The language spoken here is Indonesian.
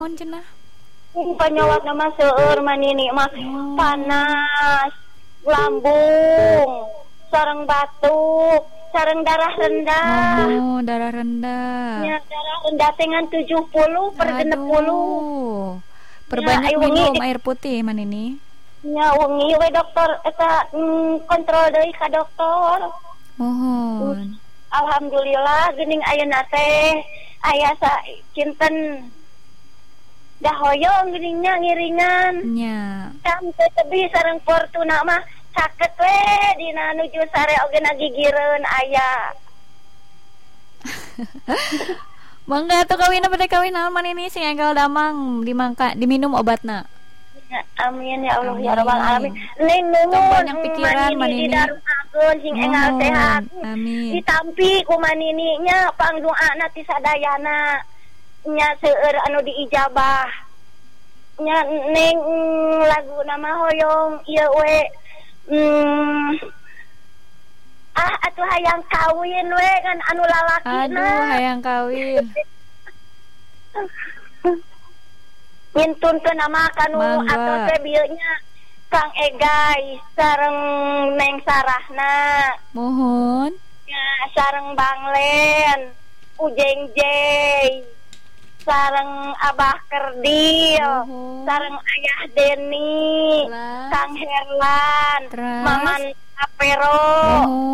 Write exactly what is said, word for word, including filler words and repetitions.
Naon cenah? Panyawat nama seueur manini mah Oh. panas, lambung, sareng batuk, sareng darah rendah. Oh, darah rendah. Ya, darah rendah dengan tujuh puluh per genep puluh. Aduh. Perbanyak Ya, iwangi- minum air putih man ini. Nya wengi we dokter eta mm, kontrol deui ka dokter. Mohon. Alhamdulillah geuning ayeuna teh aya sa kinten dah hoyong geuningnya ngiringan. Nya. Sampai tebi sareng Fortuna mah caket we dina nuju sare oge nagigireun aya. Mangga atuh kawin pada kawin naon man ini sing enggal damang dimangka diminum obatna. Ya, amin ya Allah ya Amin. rabbal alamin. Ning Tong nuhun banyak pikiran, Manini. di darunakeun sing enggal Mohon. sehat. Amin. Ditampi ku manini nya pangdoana ti sadayana nya seueur anu diijabah. Nya ning mm, lagu nama hoyong ieu we mm, ah atuh hayang kawin we kan anu lalakina. Aduh, hayang kawin. Ngintunkeun nama kanu Mangga. atau teh bieu nya Kang Egay sareng Neng Sarahna. Mohon. Ya, sareng Bang Len, Ujeng Jay, sareng Abah Kerdil, Mohon. sareng Ayah Deni, Lah. Kang Herlan, Terus? Maman Apero. Mohon.